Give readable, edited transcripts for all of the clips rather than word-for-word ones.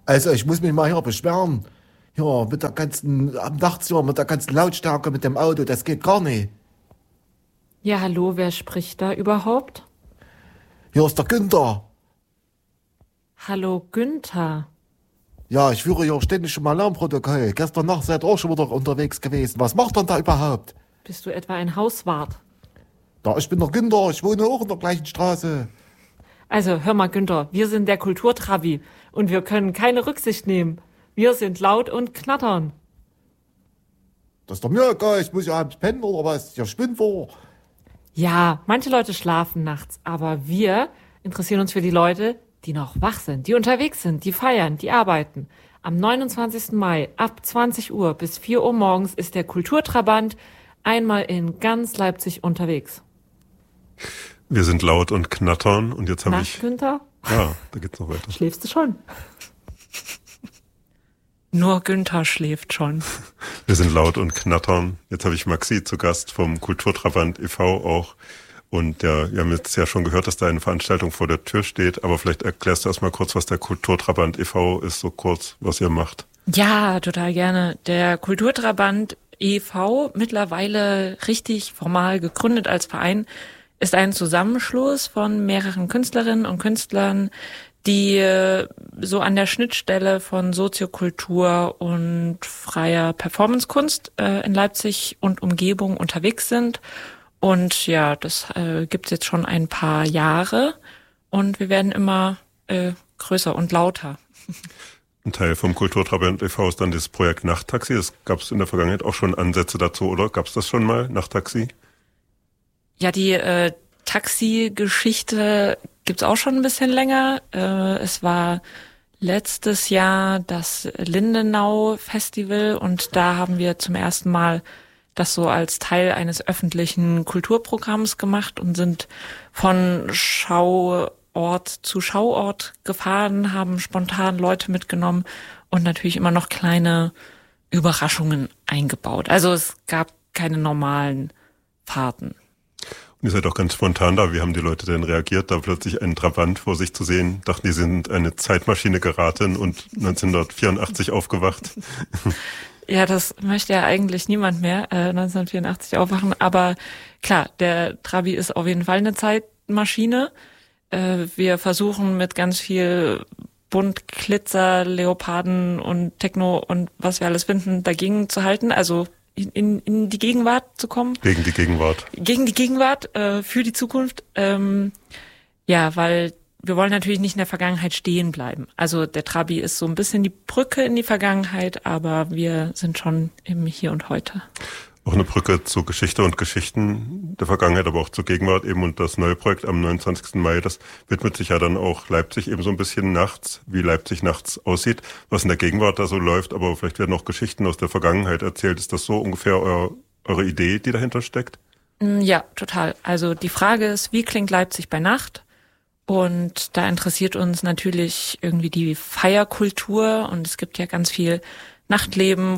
Also ich muss mich mal hier beschweren. Ja, mit der ganzen, am nachts hier, mit der ganzen Lautstärke mit dem Auto, das geht gar nicht. Ja, hallo, wer spricht da überhaupt? Hier ist der Günther. Hallo, Günther. Ja, ich führe hier ständig schon mal Alarmprotokoll. Gestern Nacht seid ihr auch schon wieder unterwegs gewesen. Was macht denn da überhaupt? Bist du etwa ein Hauswart? Ja, ich bin der Günther, ich wohne auch in der gleichen Straße. Also, hör mal, Günther, wir sind der Kulturtrabi und wir können keine Rücksicht nehmen. Wir sind laut und knattern. Das ist doch mir egal, ich muss ja abends pennen oder was? Ich spinnt vor. Ja, manche Leute schlafen nachts, aber wir interessieren uns für die Leute, die noch wach sind, die unterwegs sind, die feiern, die arbeiten. Am 29. Mai ab 20 Uhr bis 4 Uhr morgens ist der Kulturtrabant einmal in ganz Leipzig unterwegs. Wir sind laut und knattern und jetzt habe Nacht, ich... Günther? Ja, da geht's noch weiter. Schläfst du schon? Nur Günther schläft schon. Wir sind laut und knattern. Jetzt habe ich Maxi zu Gast vom Kulturtrabant e.V. auch. Und wir haben jetzt ja schon gehört, dass da eine Veranstaltung vor der Tür steht. Aber vielleicht erklärst du erst mal kurz, was der Kulturtrabant e.V. ist, so kurz, was ihr macht. Ja, total gerne. Der Kulturtrabant e.V., mittlerweile richtig formal gegründet als Verein, ist ein Zusammenschluss von mehreren Künstlerinnen und Künstlern, die so an der Schnittstelle von Soziokultur und freier Performancekunst in Leipzig und Umgebung unterwegs sind. Und ja, das gibt's jetzt schon ein paar Jahre und wir werden immer größer und lauter. Ein Teil vom Kulturtrabant e.V. ist dann das Projekt Nachttaxi. Das gab es in der Vergangenheit auch schon Ansätze dazu, oder? Gab es das schon mal, Nachttaxi? Ja, die Taxi-Geschichte gibt's auch schon ein bisschen länger. Es war letztes Jahr das Lindenau-Festival und da haben wir zum ersten Mal das so als Teil eines öffentlichen Kulturprogramms gemacht und sind von Schauort zu Schauort gefahren, haben spontan Leute mitgenommen und natürlich immer noch kleine Überraschungen eingebaut. Also es gab keine normalen Fahrten. Und ihr seid auch ganz spontan da. Wie haben die Leute denn reagiert, da plötzlich einen Trabant vor sich zu sehen? Dachten, die sind eine Zeitmaschine geraten und 1984 aufgewacht. Ja, das möchte ja eigentlich niemand mehr 1984 aufwachen. Aber klar, der Trabi ist auf jeden Fall eine Zeitmaschine. Wir versuchen mit ganz viel Bunt, Glitzer, Leoparden und Techno und was wir alles finden, dagegen zu halten. Also in die Gegenwart zu kommen. Gegen die Gegenwart. Gegen die Gegenwart, für die Zukunft. Ja, weil wir wollen natürlich nicht in der Vergangenheit stehen bleiben. Also der Trabi ist so ein bisschen die Brücke in die Vergangenheit, aber wir sind schon im Hier und Heute. Auch eine Brücke zu Geschichte und Geschichten der Vergangenheit, aber auch zur Gegenwart eben. Und das neue Projekt am 29. Mai, das widmet sich ja dann auch Leipzig eben so ein bisschen nachts, wie Leipzig nachts aussieht, was in der Gegenwart da so läuft. Aber vielleicht werden auch Geschichten aus der Vergangenheit erzählt. Ist das so ungefähr eure Idee, die dahinter steckt? Ja, total. Also die Frage ist, wie klingt Leipzig bei Nacht? Und da interessiert uns natürlich irgendwie die Feierkultur und es gibt ja ganz viel Nachtleben,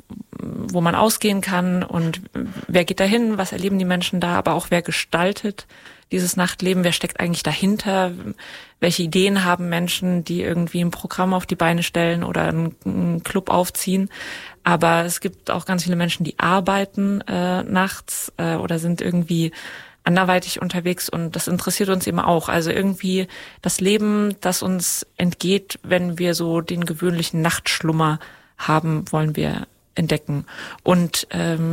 wo man ausgehen kann und wer geht dahin, was erleben die Menschen da, aber auch wer gestaltet dieses Nachtleben, wer steckt eigentlich dahinter, welche Ideen haben Menschen, die irgendwie ein Programm auf die Beine stellen oder einen Club aufziehen. Aber es gibt auch ganz viele Menschen, die arbeiten nachts oder sind irgendwie anderweitig unterwegs und das interessiert uns eben auch. Also irgendwie das Leben, das uns entgeht, wenn wir so den gewöhnlichen Nachtschlummer haben, wollen wir entdecken. Und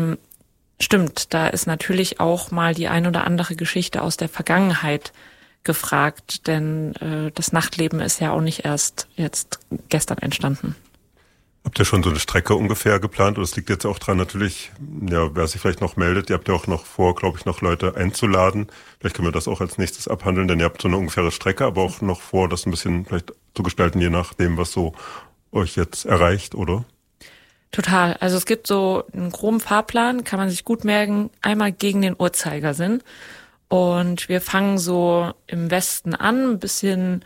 stimmt, da ist natürlich auch mal die ein oder andere Geschichte aus der Vergangenheit gefragt, denn das Nachtleben ist ja auch nicht erst jetzt gestern entstanden. Habt ihr schon so eine Strecke ungefähr geplant? Und es liegt jetzt auch dran natürlich, ja, wer sich vielleicht noch meldet, ihr habt ja auch noch vor, glaube ich, noch Leute einzuladen. Vielleicht können wir das auch als nächstes abhandeln, denn ihr habt so eine ungefähre Strecke, aber auch noch vor, das ein bisschen vielleicht zu gestalten, je nachdem, was so euch jetzt erreicht, oder? Total. Also es gibt so einen groben Fahrplan, kann man sich gut merken, einmal gegen den Uhrzeigersinn. Und wir fangen so im Westen an, ein bisschen,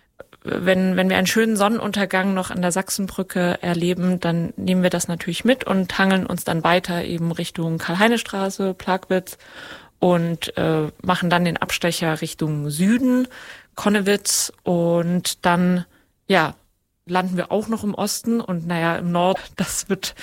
wenn wir einen schönen Sonnenuntergang noch an der Sachsenbrücke erleben, dann nehmen wir das natürlich mit und hangeln uns dann weiter eben Richtung Karl-Heine-Straße, Plagwitz und machen dann den Abstecher Richtung Süden, Konnewitz und dann, ja, landen wir auch noch im Osten und naja, im Nord, das wird